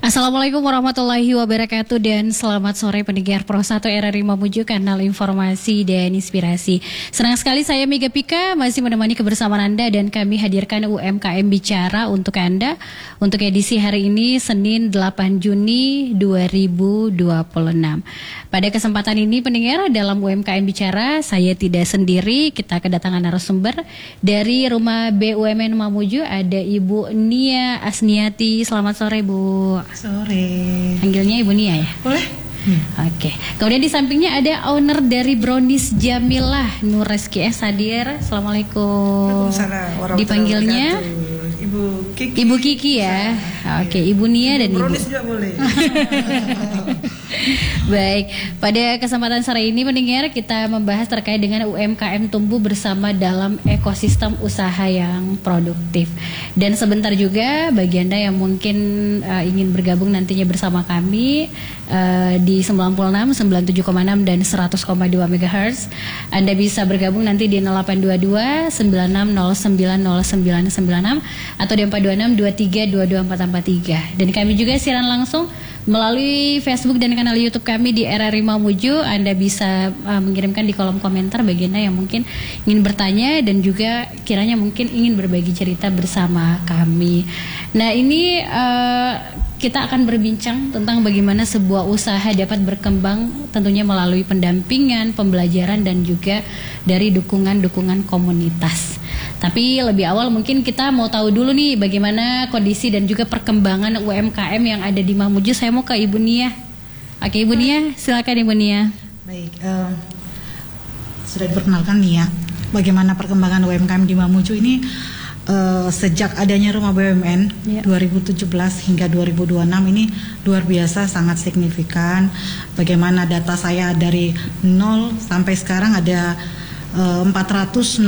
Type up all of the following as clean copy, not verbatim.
Assalamualaikum warahmatullahi wabarakatuh dan selamat sore pendengar Pro 1 RRI Mamuju, kanal informasi dan inspirasi. Senang sekali saya Mega Pika masih menemani kebersamaan Anda dan kami hadirkan UMKM Bicara untuk Anda untuk edisi hari ini Senin 8 Juni 2026. Pada kesempatan ini pendengar, dalam UMKM Bicara saya tidak sendiri, kita kedatangan narasumber dari Rumah BUMN Mamuju, ada Ibu Nia Asniati. Selamat sore Bu. Sore. Panggilnya Ibu Nia ya? Boleh. Oke. Kemudian di sampingnya ada owner dari Brownies Jamilah, Nureski S. hadir. Assalamualaikum. Waalaikumsalam warahmatullahi Dipanggilnya wabarakatuh. Ibu Kiki. Ibu Kiki ya. Oke, Ibu Nia dan Ibu. Brownies juga boleh. Baik, pada kesempatan sore ini pendengar kita membahas terkait dengan UMKM tumbuh bersama dalam ekosistem usaha yang produktif. Dan sebentar juga bagi Anda yang mungkin ingin bergabung nantinya bersama kami di 96, 97,6 dan 100,2 MHz, Anda bisa bergabung nanti di 0822 96090996 atau di 426 23 22 443. Dan kami juga siaran langsung melalui Facebook dan kanal YouTube kami di RRI Mamuju. Anda bisa mengirimkan di kolom komentar bagi Anda yang mungkin ingin bertanya dan juga kiranya mungkin ingin berbagi cerita bersama kami. Nah, ini kita akan berbincang tentang bagaimana sebuah usaha dapat berkembang tentunya melalui pendampingan, pembelajaran dan juga dari dukungan-dukungan komunitas. Tapi lebih awal mungkin kita mau tahu dulu nih bagaimana kondisi dan juga perkembangan UMKM yang ada di Mamuju. Saya mau ke Ibu Nia. Oke, Ibu Nia, silakan Ibu Nia. Baik, sudah diperkenalkan Nia. Bagaimana perkembangan UMKM di Mamuju ini sejak adanya Rumah BUMN 2017 hingga 2026 ini luar biasa, sangat signifikan. Bagaimana data saya dari 0 sampai sekarang ada 463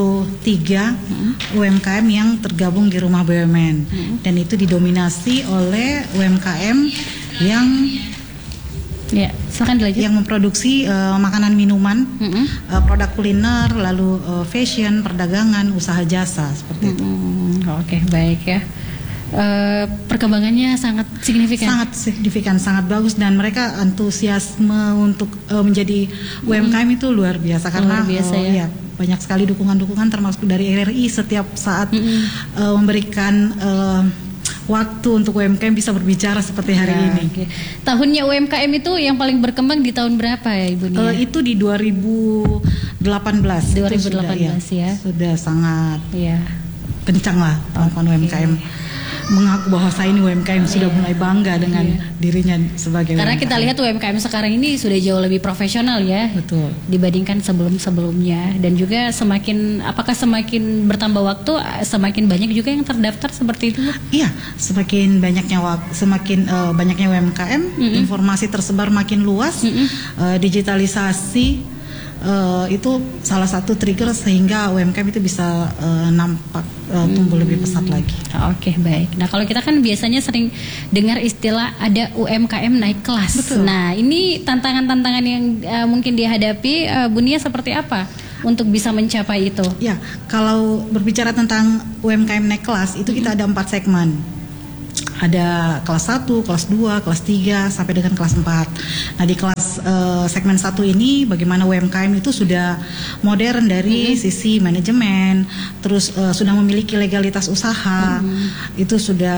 UMKM yang tergabung di Rumah BUMN, dan itu didominasi oleh UMKM yang silakan dilanjut. yang memproduksi makanan minuman, produk kuliner, lalu fashion, perdagangan, usaha jasa seperti itu. Oke, baik ya. Perkembangannya sangat signifikan. Sangat signifikan, sangat bagus, dan mereka antusiasme untuk menjadi UMKM itu luar biasa karena luar biasa, ya, banyak sekali dukungan-dukungan termasuk dari RRI setiap saat memberikan waktu untuk UMKM bisa berbicara seperti hari ini. Okay. Tahunnya UMKM itu yang paling berkembang di tahun berapa ya Ibu Nia? Itu di 2018. 2018 ya. Sudah sangat kencang lah teman-teman UMKM. Mengaku bahwa saya ini UMKM sudah mulai bangga dengan dirinya sebagai karena UMKM. Kita lihat UMKM sekarang ini sudah jauh lebih profesional ya. Betul. Dibandingkan sebelum-sebelumnya, dan juga semakin bertambah waktu semakin banyak juga yang terdaftar seperti itu. Iya, semakin banyaknya UMKM, informasi tersebar makin luas, digitalisasi itu salah satu trigger sehingga UMKM itu bisa nampak tumbuh lebih pesat lagi. Oke, baik. Nah, kalau kita kan biasanya sering dengar istilah ada UMKM naik kelas. Betul. Nah, ini tantangan-tantangan yang mungkin dihadapi Bu Nia seperti apa untuk bisa mencapai itu? Ya, kalau berbicara tentang UMKM naik kelas itu kita ada 4 segmen. Ada kelas 1, kelas 2, kelas 3 sampai dengan kelas 4. Nah, di kelas segmen 1 ini bagaimana UMKM itu sudah modern dari sisi manajemen, terus sudah memiliki legalitas usaha, itu sudah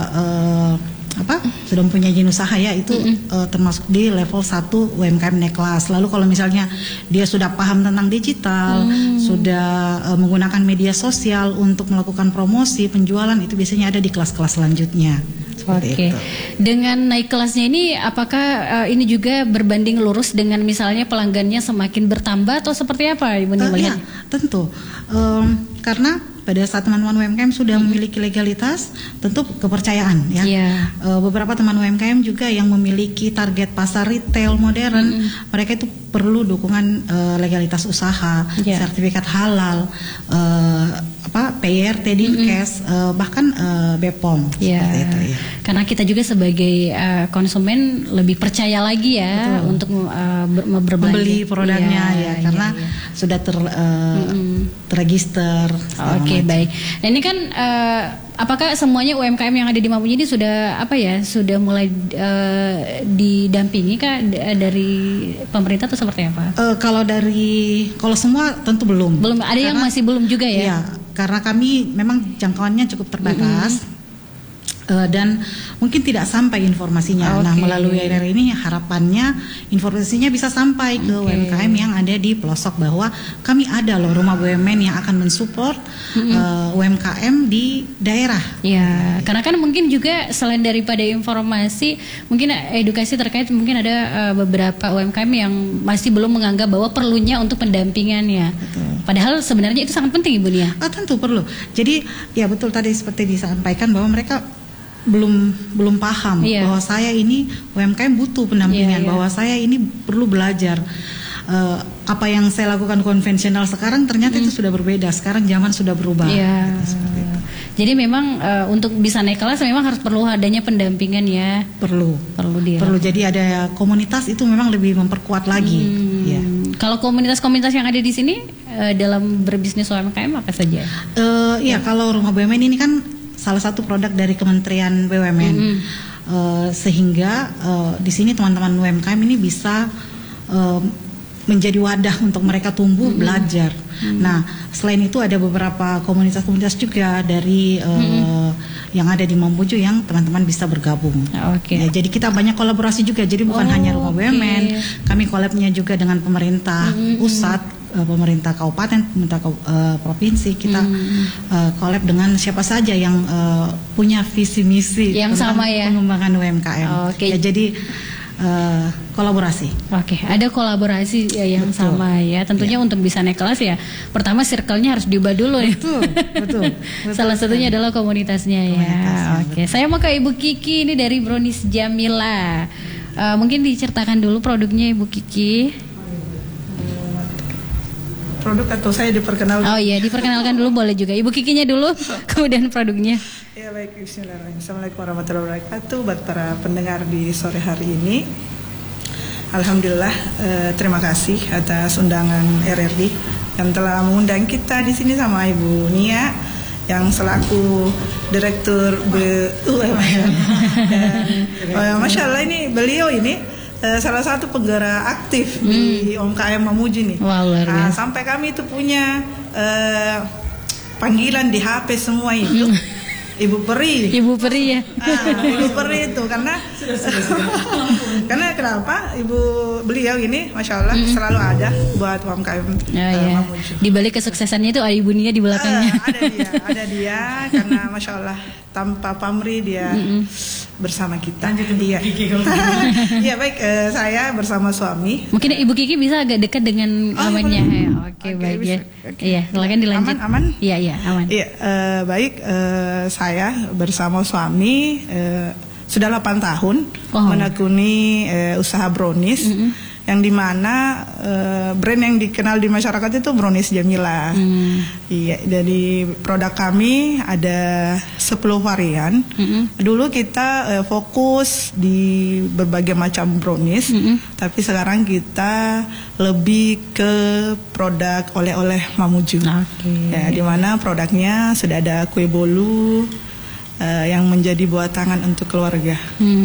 sudah mempunyai izin usaha ya, itu termasuk di level 1 UMKM naik kelas. Lalu kalau misalnya dia sudah paham tentang digital, sudah menggunakan media sosial untuk melakukan promosi, penjualan, itu biasanya ada di kelas-kelas selanjutnya. Oke. Dengan naik kelasnya ini apakah ini juga berbanding lurus dengan misalnya pelanggannya semakin bertambah atau seperti apa Ibu Nia melihat? Ya, tentu. Karena pada saat teman-teman UMKM sudah memiliki legalitas, tentu kepercayaan ya. Beberapa teman UMKM juga yang memiliki target pasar retail modern, mereka itu perlu dukungan legalitas usaha, sertifikat halal, PRT, Dinkes, bahkan BPOM seperti itu ya. Karena kita juga sebagai konsumen lebih percaya lagi ya. Betul. Untuk berbelanja, membeli produknya karena sudah terregister. Oke, baik. Nah ini kan apakah semuanya UMKM yang ada di Mamuju ini sudah sudah mulai didampingi kah dari pemerintah atau seperti apa? Kalau semua tentu belum. Belum, ada yang masih belum juga ya? Iya, karena kami memang jangkauannya cukup terbatas. Dan mungkin tidak sampai informasinya. Nah, melalui RR ini harapannya informasinya bisa sampai ke UMKM yang ada di pelosok, bahwa kami ada loh rumah BUMN yang akan mensupport UMKM di daerah. Ya, karena kan mungkin juga selain daripada informasi, mungkin edukasi terkait mungkin ada beberapa UMKM yang masih belum menganggap bahwa perlunya untuk pendampingannya. Betul. Padahal sebenarnya itu sangat penting, Ibu Nia. Tentu perlu. Jadi ya betul tadi seperti disampaikan bahwa mereka belum paham bahwa saya ini UMKM butuh pendampingan, bahwa saya ini perlu belajar. Apa yang saya lakukan konvensional sekarang ternyata itu sudah berbeda. Sekarang zaman sudah berubah. Seperti itu. Jadi memang untuk bisa naik kelas memang harus perlu adanya pendampingan ya. Perlu. Jadi ada komunitas itu memang lebih memperkuat lagi. Kalau komunitas-komunitas yang ada di sini dalam berbisnis UMKM apa saja? Kalau rumah BUMN ini kan salah satu produk dari Kementerian BUMN, sehingga di sini teman-teman UMKM ini bisa menjadi wadah untuk mereka tumbuh belajar. Nah, selain itu ada beberapa komunitas-komunitas juga dari yang ada di Mamuju yang teman-teman bisa bergabung. Jadi kita banyak kolaborasi juga. Jadi bukan hanya rumah BUMN, kami collabnya juga dengan pemerintah pusat, pemerintah kabupaten, pemerintah provinsi. Kita collab dengan siapa saja yang punya visi misi yang sama ya, pengembangan UMKM. Jadi kolaborasi. Ada kolaborasi yang sama ya. Tentunya untuk bisa naik kelas ya, pertama circle-nya harus diubah dulu ya. Betul. Salah satunya adalah komunitasnya ya. Saya mau ke Ibu Kiki ini dari Brownies Jamila. Mungkin diceritakan dulu produknya Ibu Kiki. Produk atau saya diperkenalkan? Oh iya, diperkenalkan dulu boleh juga. Ibu Kikinya dulu, kemudian produknya. Ya baik, bismillahirrahmanirrahim. Assalamualaikum warahmatullahi wabarakatuh. Buat para pendengar di sore hari ini, alhamdulillah, terima kasih atas undangan RRD yang telah mengundang kita di sini sama Ibu Nia yang selaku Direktur BUMN. Dan Masya Allah ini beliau ini salah satu penggerak aktif di UMKM Mamuju nih. Sampai kami itu punya panggilan di HP semua itu Ibu Peri. Ibu Peri ya. Ibu Peri itu karena kenapa beliau ini Masya Allah selalu ada buat UMKM Mamuju. Di balik kesuksesannya itu ada Ibu Nia di belakangnya. Ada dia karena Masya Allah tanpa pamrih dia bersama kita. Iya baik, saya bersama suami. Mungkin Ibu Kiki bisa agak dekat dengan lawannya. Baik ya. Iya, silakan dilanjut. Aman? Iya, aman. Iya, baik, saya bersama suami sudah 8 tahun menekuni usaha brownies. Yang dimana brand yang dikenal di masyarakat itu Brownies Jamila. Iya, dari produk kami ada 10 varian. Dulu kita fokus di berbagai macam brownies, tapi sekarang kita lebih ke produk oleh-oleh Mamuju. Ya, dimana produknya sudah ada kue bolu yang menjadi buat tangan untuk keluarga.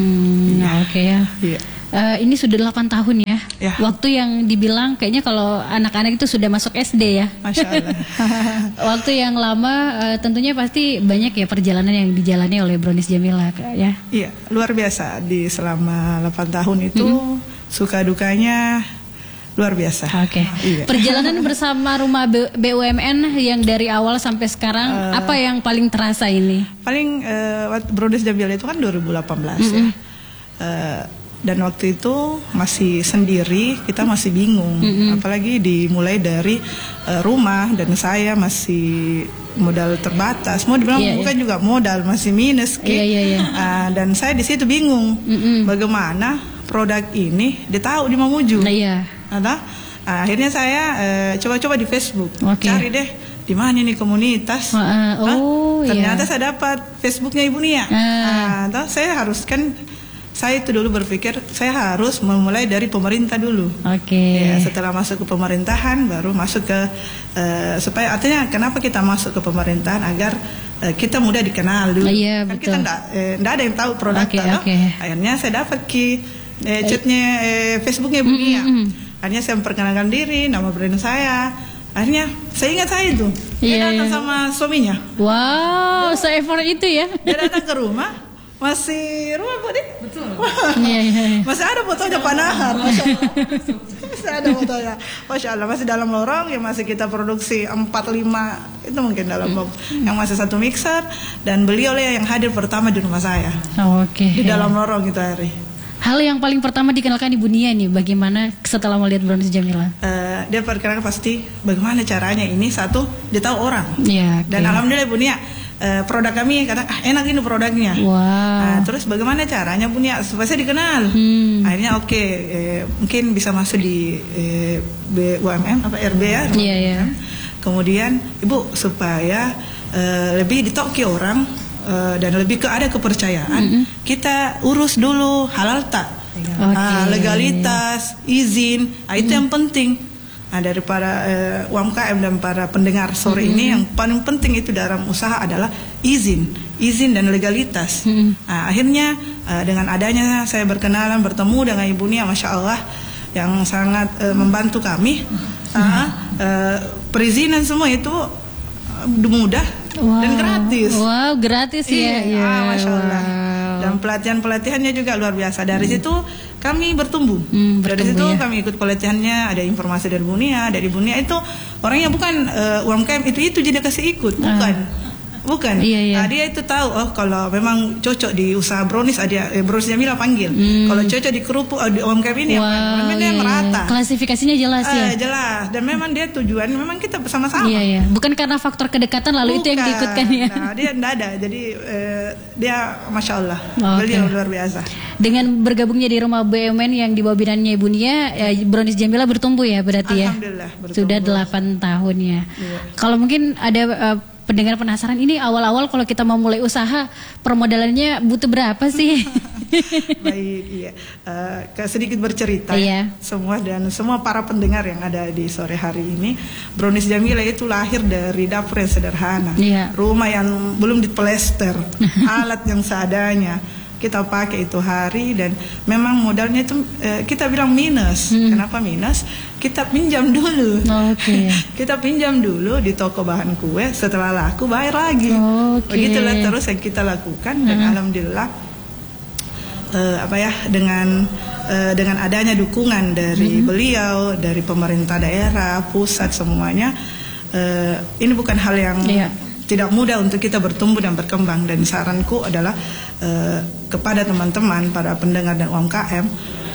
Iya. Ini sudah 8 tahun ya. Waktu yang dibilang kayaknya kalau anak-anak itu sudah masuk SD ya. Masya Allah. Waktu yang lama tentunya pasti banyak ya perjalanan yang dijalani oleh Brownies Jamila ya. Iya, luar biasa di selama 8 tahun itu suka dukanya luar biasa. Iya. Perjalanan bersama rumah BUMN yang dari awal sampai sekarang apa yang paling terasa ini? Paling Brownies Jamila itu kan 2018 ya. Dan waktu itu masih sendiri, kita masih bingung, apalagi dimulai dari rumah dan saya masih modal terbatas, mau dibilang bukan juga modal, masih minus, dan saya di situ bingung, bagaimana produk ini ditahu di Mamuju. Akhirnya saya coba-coba di Facebook, cari deh di mana ini komunitas? Ternyata saya dapat Facebooknya Ibu Nia. Saya harus saya itu dulu berpikir saya harus memulai dari pemerintah dulu. Ya, setelah masuk ke pemerintahan baru masuk ke supaya artinya kenapa kita masuk ke pemerintahan agar kita mudah dikenal dulu. Kan kita enggak ada yang tahu produknya. Akhirnya saya dapat chatnya Facebooknya Ibu Nia. Akhirnya saya memperkenalkan diri, nama brand saya. Akhirnya saya ingat saya itu. Dia datang sama suaminya. Wow, se-effort itu ya. Dia datang ke rumah. Masih rumah Bu Dik? Betul. Masih ada fotonya Pak Nahar, Masya Allah. Masih ada fotonya, Masya Allah. Masih dalam lorong yang masih kita produksi 4-5 itu mungkin dalam box. Yang masih 1 mixer dan beliau yang hadir pertama di rumah saya. Di dalam lorong itu hari. Hal yang paling pertama dikenalkan Ibu Nia nih, bagaimana setelah melihat Brownies Jamila? Dia perkenalkan pasti bagaimana caranya ini satu dia tahu orang. Dan alhamdulillah Ibu Nia. Produk kami kata enak ini produknya. Terus bagaimana caranya Bu Nia supaya saya dikenal? Akhirnya mungkin bisa masuk di BUMN apa RB ya. Kemudian Ibu supaya lebih ditoki orang dan lebih ada kepercayaan, kita urus dulu halal tak, legalitas, izin, itu yang penting. Dari para UMKM dan para pendengar sore ini yang paling penting itu dalam usaha adalah izin dan legalitas. Akhirnya dengan adanya saya bertemu dengan Ibu Nia, Masya Allah, yang sangat membantu kami. Perizinan semua itu mudah dan gratis. Gratis ya. Masya Allah. Dan pelatihannya juga luar biasa. Dari situ kami bertumbuh. Dari situ kami ikut pelatihannya. Ada informasi dari Bu Nia. Dari Bu Nia itu orangnya bukan UMKM itu jadi kasih ikut, bukan. Dia itu tahu kalau memang cocok di usaha brownies, Brownies Jamila panggil. Kalau cocok di kerupuk di UMKM ini memang dia merata. Klasifikasinya jelas ya. Jelas. Dan memang dia tujuan memang kita bersama-sama. Bukan karena faktor kedekatan lalu itu yang diikutkan ya. Dia enggak ada. Jadi dia Masya Allah. Beliau luar biasa. Dengan bergabungnya di rumah BUMN yang di bawah binanya Ibu Nia, Brownies Jamila bertumbuh ya berarti ya. Alhamdulillah bertumbuh. Sudah 8 tahun ya. Kalau mungkin ada pendengar penasaran, ini awal-awal kalau kita mau mulai usaha permodalannya butuh berapa sih? Baik, sedikit bercerita semua para pendengar yang ada di sore hari ini, Brownies Jamila itu lahir dari dapur yang sederhana, rumah yang belum diplester, alat yang seadanya. Kita pakai itu hari dan memang modalnya itu kita bilang minus. Kenapa minus? Kita pinjam dulu. Kita pinjam dulu di toko bahan kue, setelah laku bayar lagi. Begitulah terus yang kita lakukan dan alhamdulillah dengan adanya dukungan dari beliau, dari pemerintah daerah, pusat semuanya, ini bukan hal yang tidak mudah untuk kita bertumbuh dan berkembang. Dan saranku adalah kepada teman-teman para pendengar dan UMKM,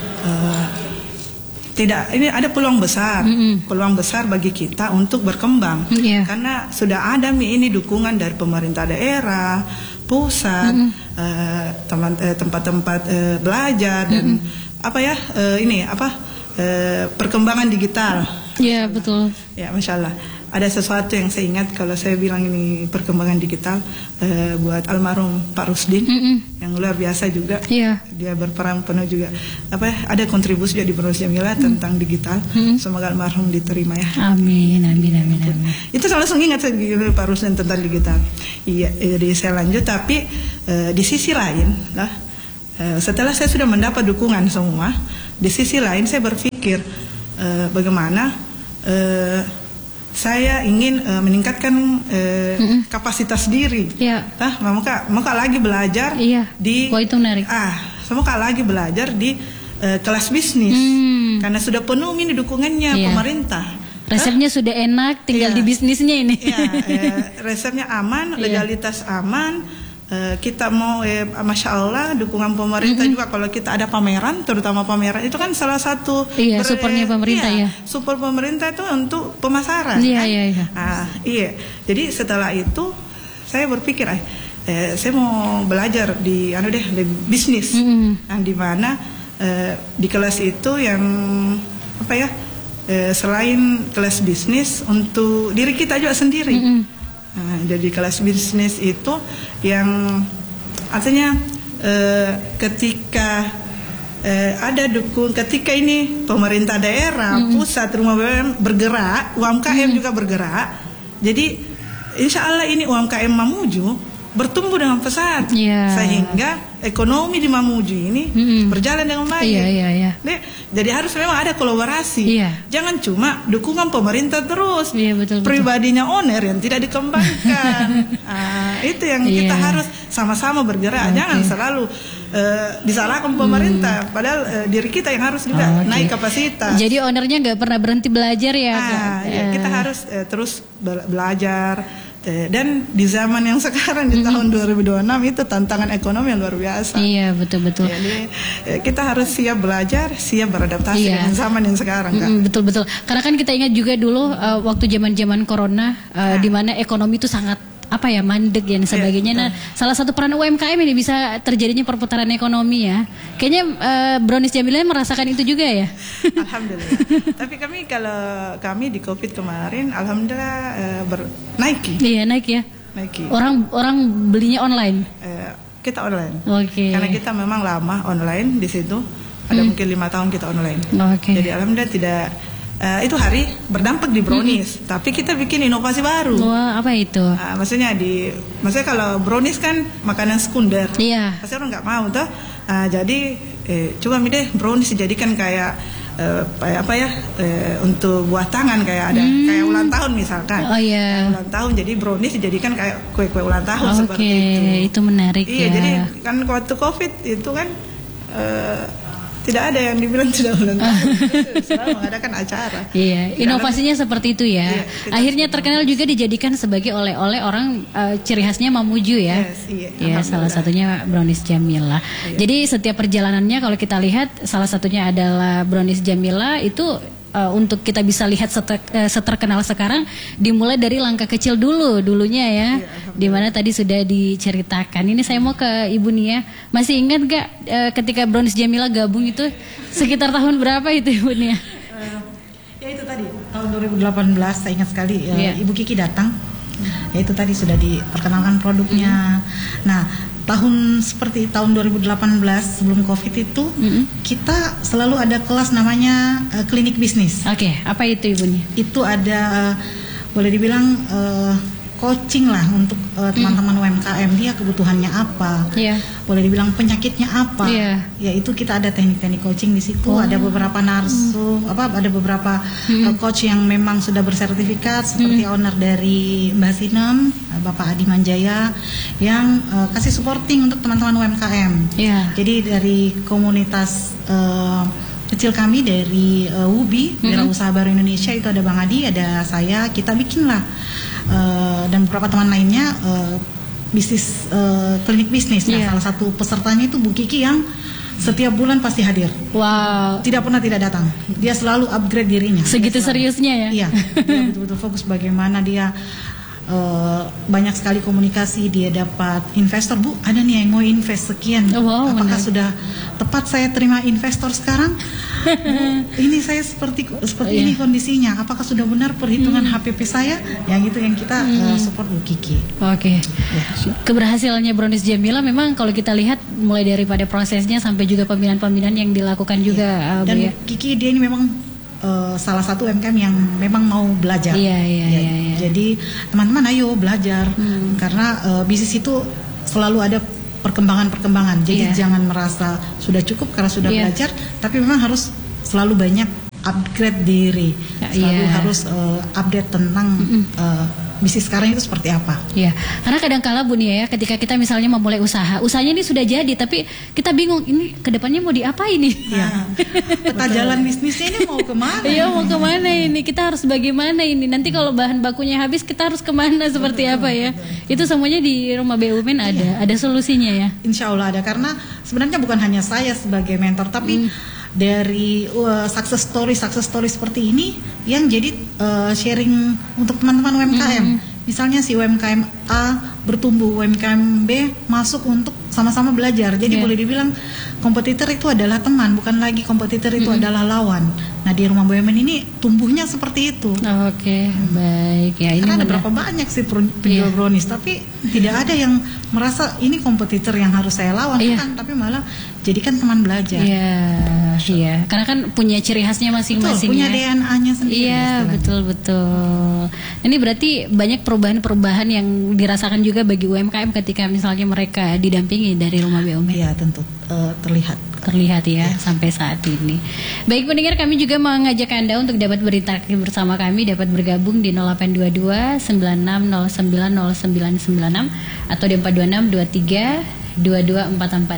ini ada peluang besar bagi kita untuk berkembang, karena sudah ada ini dukungan dari pemerintah daerah, pusat, tempat-tempat belajar dan perkembangan digital. Betul. Masya Allah. Ada sesuatu yang saya ingat kalau saya bilang ini perkembangan digital buat almarhum Pak Rusdin yang luar biasa juga. Dia berperan penuh juga. Ada kontribusi juga di Brownies Jamila tentang digital. Semoga almarhum diterima ya. Amin. Itu saya langsung ingat Pak Rusdin tentang digital. Jadi saya lanjut, tapi di sisi lain setelah saya sudah mendapat dukungan semua, di sisi lain saya berpikir bagaimana saya ingin meningkatkan kapasitas diri. Maka lagi belajar di maka lagi belajar di kelas bisnis. Karena sudah penuh ini dukungannya pemerintah. Resepnya sudah enak, tinggal di bisnisnya ini. Resepnya aman, legalitas aman. Kita mau Masya Allah dukungan pemerintah juga. Kalau kita ada pameran, terutama pameran itu kan salah satu supportnya pemerintah support pemerintah itu untuk pemasaran. Jadi setelah itu saya berpikir saya mau belajar di bisnis, yang dimana di kelas itu yang selain kelas bisnis untuk diri kita juga sendiri. Jadi kelas bisnis itu yang artinya ketika ada ketika ini pemerintah daerah, pusat, rumah BUMN bergerak, UMKM juga bergerak. Jadi insya Allah ini UMKM Mamuju bertumbuh dengan pesat, sehingga ekonomi di Mamuju ini berjalan dengan baik. Jadi harus memang ada kolaborasi. Jangan cuma dukungan pemerintah terus, pribadinya owner yang tidak dikembangkan. Itu yang kita harus sama-sama bergerak. Jangan selalu disalahkan pemerintah, padahal diri kita yang harus juga naik kapasitas. Jadi ownernya nggak pernah berhenti belajar ya. Kita harus terus belajar. Dan di zaman yang sekarang di tahun 2026 itu tantangan ekonomi yang luar biasa. Iya, betul-betul. Jadi kita harus siap belajar, siap beradaptasi dengan zaman yang sekarang, Kak. Betul-betul. Karena kan kita ingat juga dulu waktu zaman-zaman corona di mana ekonomi itu sangat mandek dan sebagainya. Nah, salah satu peran UMKM ini bisa terjadinya perputaran ekonomi ya. Kayaknya Brownies Jamila merasakan itu juga ya. Alhamdulillah. Tapi kalau kami di Covid kemarin, alhamdulillah naik. Iya, naik ya. Naik. Orang belinya online. Kita online. Karena kita memang lama online di situ. Ada mungkin 5 tahun kita online. Jadi alhamdulillah tidak. Itu hari berdampak di Brownies, tapi kita bikin inovasi baru. Wah, apa itu? Maksudnya kalau Brownies kan makanan sekunder, pasti orang nggak mau tuh. Jadi coba deh Brownies dijadikan kayak untuk buah tangan, kayak ada kayak ulang tahun misalkan. Ulang tahun, jadi Brownies dijadikan kayak kue-kue ulang tahun seperti itu. Itu menarik ya. Jadi kan waktu Covid itu kan. Tidak ada yang dibilang tidak ulang tahun, selalu mengadakan acara. Inovasinya seperti itu ya. Akhirnya terkenal juga dijadikan sebagai oleh-oleh orang ciri khasnya Mamuju ya. Salah satunya Brownies Jamila. Jadi setiap perjalanannya kalau kita lihat salah satunya adalah Brownies Jamila itu untuk kita bisa lihat seterkenal sekarang dimulai dari langkah kecil dulunya ya, dimana tadi sudah diceritakan. Ini saya mau ke Ibu Nia, masih ingat gak ketika Brownies Jamila gabung itu sekitar tahun berapa itu Ibu Nia? Ya itu tadi tahun 2018 saya ingat sekali Ibu Kiki datang, ya itu tadi sudah diperkenalkan produknya. Nah seperti tahun 2018 sebelum Covid itu kita selalu ada kelas namanya klinik bisnis. Apa itu Ibu Nia? Itu ada boleh dibilang coaching lah untuk teman-teman UMKM, dia kebutuhannya apa, boleh dibilang penyakitnya apa, ya itu kita ada teknik-teknik coaching di situ. Ada beberapa ada beberapa coach yang memang sudah bersertifikat seperti owner dari Mbak Sinem, Bapak Adi Manjaya yang kasih supporting untuk teman-teman UMKM. Jadi dari komunitas kecil kami dari WUBI, Wira Usaha Baru Indonesia, itu ada Bang Adi, ada saya, kita bikin lah dan beberapa teman lainnya bisnis klinik bisnis. Salah satu pesertanya itu Bu Kiki yang setiap bulan pasti hadir. Tidak pernah tidak datang. Dia selalu upgrade dirinya. Segitu seriusnya ya? Iya. Dia betul-betul fokus bagaimana dia banyak sekali komunikasi, dia dapat investor. Bu, ada nih yang mau invest sekian. Apakah sudah tepat saya terima investor sekarang? Bu, ini saya seperti ini kondisinya. Apakah sudah benar perhitungan HPP saya? Yang itu yang kita support Bu Kiki. Keberhasilannya Brownies Jamila memang kalau kita lihat mulai daripada prosesnya sampai juga pembinaan-pembinaan yang dilakukan juga. Dan Kiki dia ini memang salah satu UMKM yang memang mau belajar. Jadi teman-teman ayo belajar karena bisnis itu selalu ada perkembangan. Jadi jangan merasa sudah cukup karena sudah belajar, tapi memang harus selalu banyak upgrade diri, selalu harus update tentang bisnis sekarang itu seperti apa. Karena kadang-kala Bu Nia ya, ketika kita misalnya memulai usahanya ini sudah jadi, tapi kita bingung ini kedepannya mau diapain nih? Peta jalan bisnisnya ini mau kemana? Mau kemana ini? Kita harus bagaimana ini? Nanti kalau bahan bakunya habis kita harus kemana seperti apa ya? Itu semuanya di rumah BUMN ada solusinya ya? Insya Allah ada, karena sebenarnya bukan hanya saya sebagai mentor, tapi dari success story seperti ini yang jadi sharing untuk teman-teman UMKM. Misalnya si UMKM A bertumbuh, UMKM B masuk untuk sama-sama belajar. Jadi boleh dibilang kompetitor itu adalah teman, bukan lagi kompetitor itu adalah lawan. Nah di Rumah BUMN ini tumbuhnya seperti itu. Oke, baik ya. Ini Karena ada berapa banyak sih penjual brownies, tapi tidak ada yang merasa ini kompetitor yang harus saya lawan, bukan, tapi malah jadikan teman belajar. Iya. Karena kan punya ciri khasnya masing-masing. Punya DNA-nya sendiri. Iya, betul. Ini berarti banyak perubahan-perubahan yang dirasakan juga bagi UMKM ketika misalnya mereka didampingi dari Rumah BUMN. Iya, tentu terlihat ya sampai saat ini. Baik pendengar, kami juga mengajak Anda untuk dapat berinteraksi bersama kami, dapat bergabung di 0822 9609 0996 atau di 426 23 22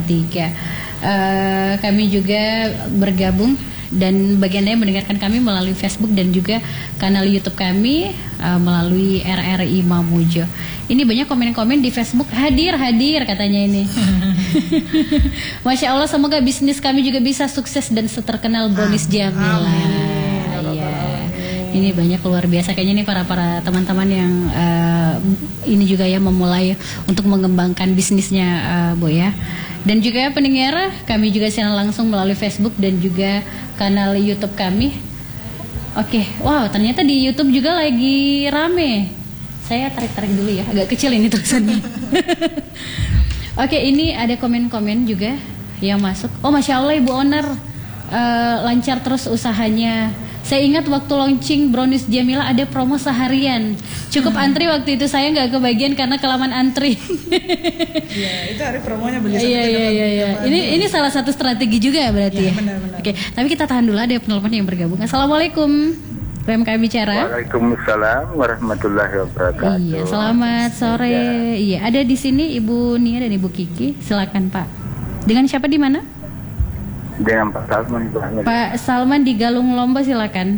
443. Kami juga bergabung, dan bagi Anda yang mendengarkan kami melalui Facebook dan juga kanal YouTube kami melalui RRI Mamuju. Ini banyak komen-komen di Facebook, hadir katanya ini. Masya Allah, semoga bisnis kami juga bisa sukses dan seterkenal Brownies Jamila. Iya. Ini banyak luar biasa kayaknya nih para teman-teman yang ini juga ya memulai untuk mengembangkan bisnisnya, Bu ya. Dan juga pendengar, kami juga siaran langsung melalui Facebook dan juga kanal YouTube kami. Oke, wow, ternyata di YouTube juga lagi rame. Saya tarik dulu ya, agak kecil ini tulisannya. Oke, ini ada komen-komen juga yang masuk. Oh, Masya Allah Ibu Owner, lancar terus usahanya. Saya ingat waktu launching Brownies Jamila ada promo seharian. Cukup antri waktu itu, saya nggak kebagian karena kelamaan antri. Iya, itu hari promonya beli. Iya. Ini salah satu strategi juga berarti ya. Benar. Oke, tapi kita tahan dulu, ada penelpon yang bergabung. Assalamualaikum. UMKM bicara. Waalaikumsalam warahmatullahi wabarakatuh. Iya, selamat sore. Iya, ada di sini Ibu Nia dan Ibu Kiki. Silakan Pak. Dengan siapa di mana? Dengan Pak Salman. Pak Salman di Galung Lomba, silakan.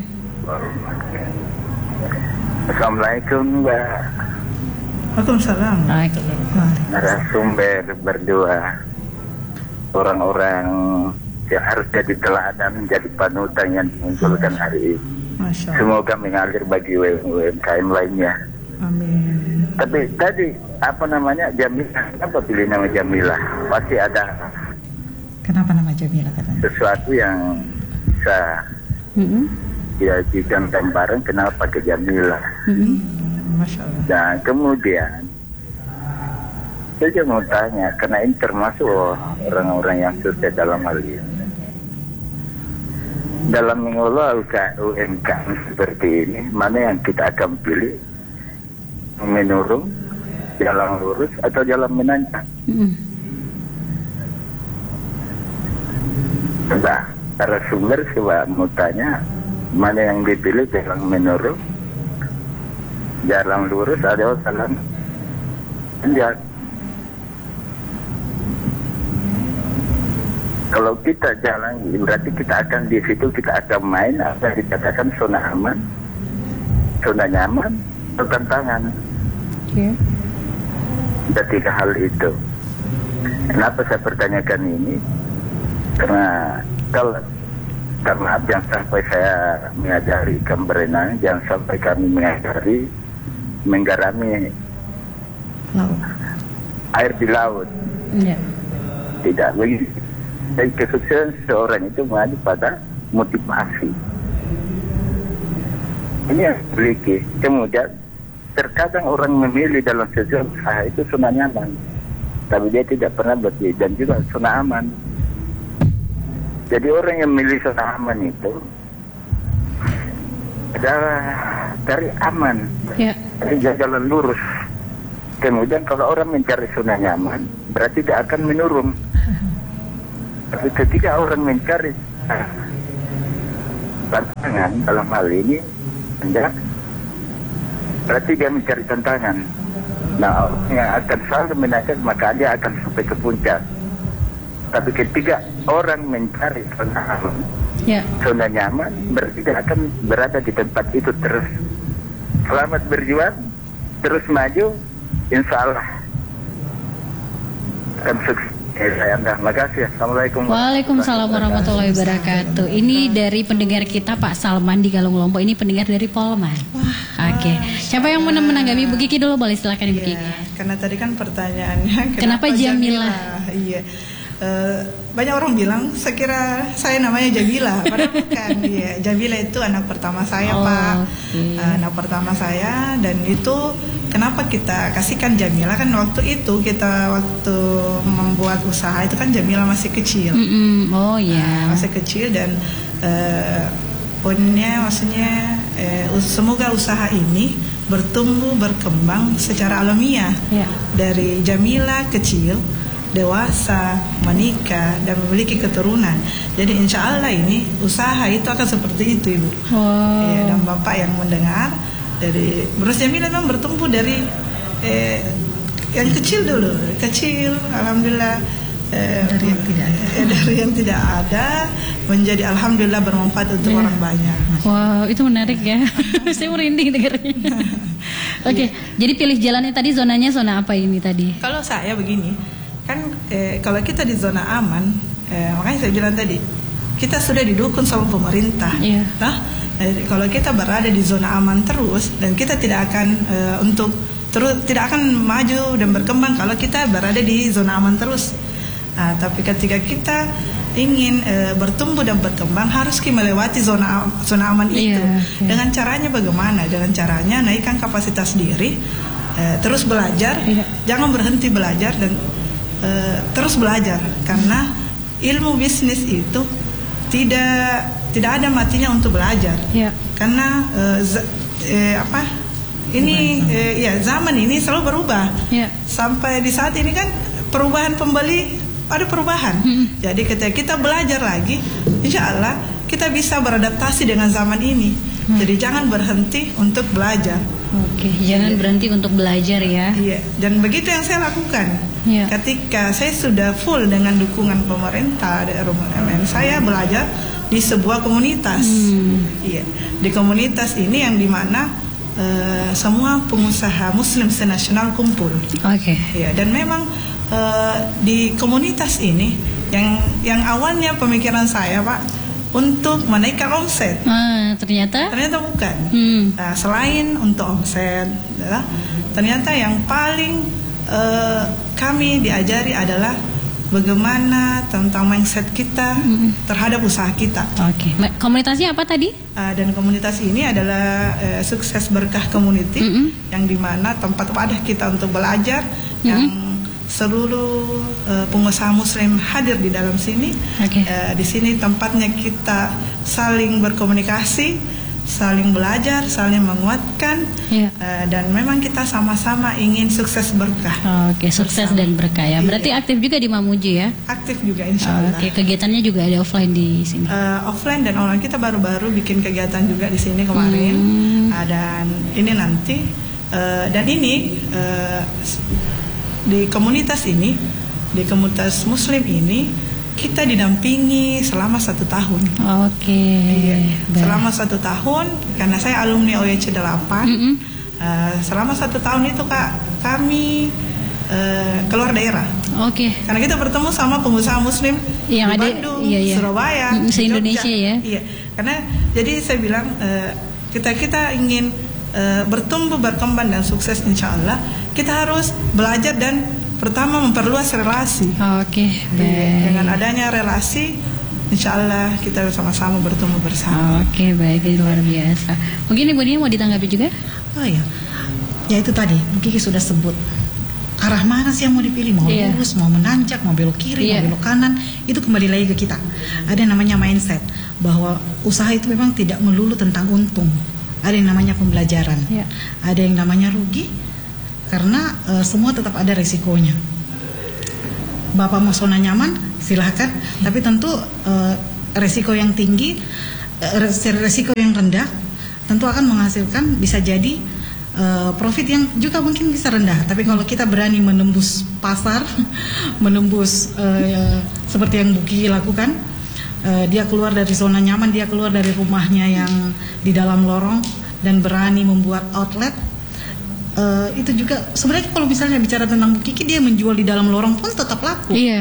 Assalamualaikum Mbak. Waalaikumsalam. Narasumber berdua, orang-orang yang harus jadi teladan, menjadi panutan yang dimunculkan hari ini. Semoga mengalir bagi UMKM lainnya. Amin. Tapi tadi apa namanya Jamila? Apa pilih nama Jamila? Pasti ada. Kenapa nama Jamila katanya? Sesuatu yang bisa dijadikan gambaran kenapa pakai Jamila. Masya Allah. Dan kemudian saya mau tanya, karena ini termasuk orang-orang yang sukses dalam hal ini. Dalam mengelola UMKM seperti ini, mana yang kita akan pilih? Menurun, jalan lurus, atau jalan menanjak? Coba, para sumber coba mau tanya, mana yang dipilih, jalan menurun, jalan lurus, atau jalan menanjak? Kalau kita jalan, berarti kita akan di situ, kita akan main apa yang dikatakan zona aman, zona nyaman, atau tantangan. Ada tiga hal itu. Kenapa saya pertanyakan ini? Karena jangan sampai saya mengajari ikan berenang, jangan sampai kami mengajari menggarami air di laut. Tidak begitu. Dan kesuksesan seseorang itu mengadu pada motivasi. Ini yang memiliki. Kemudian terkadang orang memilih dalam sesuatu usaha itu zona nyaman, tapi dia tidak pernah berdiri, dan juga zona aman. Jadi orang yang memilih zona aman itu adalah dari aman, dari jalan lurus. Kemudian kalau orang mencari zona nyaman, berarti dia akan menurun. Tapi ketika orang mencari tantangan dalam hal ini, berarti dia mencari tantangan. Nah, orang yang akan selalu menaikkan, maka dia akan sampai ke puncak. Tapi ketika orang mencari zona aman, zona nyaman, berarti dia akan berada di tempat itu terus. Selamat berjuang, terus maju, insya Allah akan sukses. Saya Anda. Makasih. Assalamualaikum. Waalaikumsalam warahmatullahi wabarakatuh. Ini dari pendengar kita Pak Salman di Galung Lombok. Ini pendengar dari Polman. Oke. Siapa yang mau menanggapi? Bu Kiki dulu, boleh silakan Ibu Kiki. Karena tadi kan pertanyaannya kenapa Jamilah? Iya. Banyak orang bilang sekira saya namanya Jamilah, padahal bukan. Iya, Jamilah itu anak pertama saya, Pak. Okay. Anak pertama saya, dan itu kenapa kita kasihkan Jamilah, kan waktu itu kita waktu membuat usaha itu kan Jamilah masih kecil. Oh ya. Masih kecil, dan poinnya maksudnya semoga usaha ini bertumbuh berkembang secara alamiah, dari Jamilah kecil, dewasa, menikah, dan memiliki keturunan. Jadi insya Allah ini usaha itu akan seperti itu, Ibu. Ya, dan Bapak yang mendengar, dari Bros Jamilah memang bertumbuh dari yang kecil dulu, kecil, alhamdulillah, dari yang tidak ada menjadi alhamdulillah bermanfaat untuk orang banyak. Wow, itu menarik ya. Saya merinding dengarnya. Oke, jadi pilih jalannya tadi, zonanya zona apa ini tadi? Kalau saya begini, kan kalau kita di zona aman, makanya saya bilang tadi kita sudah didukung sama pemerintah. Nah, kalau kita berada di zona aman terus, dan kita tidak akan tidak akan maju dan berkembang kalau kita berada di zona aman terus. Nah, tapi ketika kita ingin bertumbuh dan berkembang, harus melewati zona aman itu. Dengan caranya bagaimana? Dengan caranya naikkan kapasitas diri, terus belajar, jangan berhenti belajar, dan terus belajar, karena ilmu bisnis itu tidak ada matinya untuk belajar. Karena zaman ini selalu berubah. Sampai di saat ini kan perubahan pembeli, ada perubahan. Jadi ketika kita belajar lagi, insya Allah kita bisa beradaptasi dengan zaman ini. Jadi jangan berhenti untuk belajar. Jangan berhenti untuk belajar ya. Dan begitu yang saya lakukan. Ketika saya sudah full dengan dukungan pemerintah dari RUMN, saya belajar di sebuah komunitas. Di komunitas ini yang dimana semua pengusaha Muslim senasional kumpul. Dan memang di komunitas ini yang awalnya pemikiran saya, Pak, untuk menaikkan omset, ternyata bukan. Nah, selain untuk omset, ternyata yang paling kami diajari adalah bagaimana tentang mindset kita terhadap usaha kita. Komunitasnya apa tadi? Dan komunitas ini adalah Sukses Berkah Community, yang dimana tempat wadah kita untuk belajar, yang seluruh pengusaha Muslim hadir di dalam sini. Di sini tempatnya kita saling berkomunikasi, saling belajar, saling menguatkan, dan memang kita sama-sama ingin sukses berkah. Sukses dan berkah ya. Berarti aktif juga di Mamuju ya? Aktif juga, insya Allah. Kegiatannya juga ada offline di sini? Offline dan online, kita baru-baru bikin kegiatan juga di sini kemarin. Dan ini nanti, dan ini di komunitas ini, di komunitas Muslim ini, kita didampingi selama 1 tahun. Selama 1 tahun, karena saya alumni OYC 8. Selama 1 tahun itu kami keluar daerah. Karena kita bertemu sama pengusaha Muslim yang di Bandung, Surabaya, se-Indonesia ya. Karena jadi saya bilang kita ingin bertumbuh, berkembang dan sukses, insya Allah kita harus belajar dan pertama memperluas relasi. Dengan adanya relasi, insya Allah kita sama-sama bertumbuh bersama. Baik, luar biasa. Mungkin Ibu Nia mau ditanggapi juga? Ya itu tadi Bu Kiki sudah sebut. Arah mana sih yang mau dipilih? Mau lurus, mau menanjak, mau belok kiri, mau belok kanan, itu kembali lagi ke kita. Ada yang namanya mindset, bahwa usaha itu memang tidak melulu tentang untung. Ada yang namanya pembelajaran, ada yang namanya rugi, karena semua tetap ada resikonya. Bapak mau zona nyaman, silahkan, tapi tentu resiko yang tinggi, resiko yang rendah, tentu akan menghasilkan bisa jadi profit yang juga mungkin bisa rendah. Tapi kalau kita berani menembus pasar, menembus seperti yang Bu Kiki lakukan, dia keluar dari zona nyaman, dia keluar dari rumahnya yang di dalam lorong dan berani membuat outlet. Itu juga sebenarnya kalau misalnya bicara tentang Bu Kiki, dia menjual di dalam lorong pun tetap laku.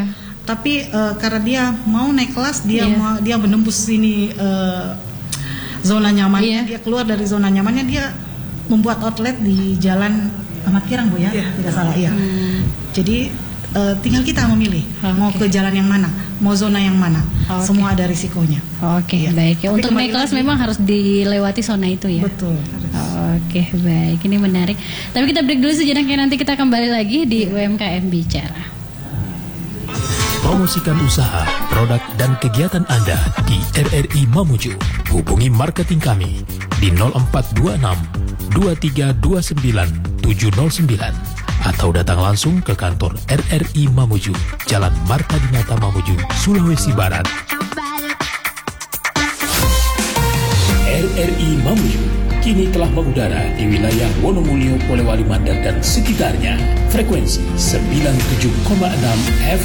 Tapi karena dia mau naik kelas, dia menembus sini zona nyamannya, dia keluar dari zona nyamannya, dia membuat outlet di Jalan Ahmad Kirang, Bu ya, tidak salah ya. Jadi tinggal kita memilih mau ke jalan yang mana, mau zona yang mana. Semua ada risikonya. Baik. Untuk naik kelas memang harus dilewati zona itu ya. Betul. Baik. Ini menarik. Tapi kita break dulu sejenak ya, nanti kita kembali lagi di UMKM Bicara. Promosikan usaha, produk, dan kegiatan Anda di RRI Mamuju. Hubungi marketing kami di 0426 2329 709 atau datang langsung ke kantor RRI Mamuju, Jalan Marta Dinata Mamuju, Sulawesi Barat. RRI Mamuju kini telah mengudara di wilayah Wonomulyo, Polewali Mandar dan sekitarnya. Frekuensi 97,6 FM.